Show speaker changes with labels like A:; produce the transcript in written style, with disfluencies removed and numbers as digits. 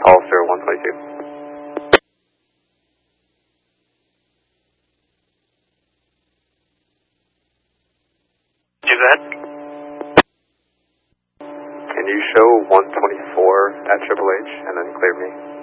A: Hollister 122.
B: Go ahead.
A: Can you show 124 at Triple H and then clear me?